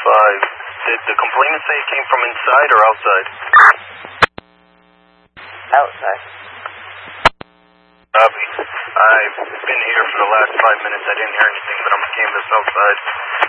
Did the complainant say it came from inside or outside? Outside. Copy. I've been here for the last 5 minutes. I didn't hear anything, but I'm going to canvass outside.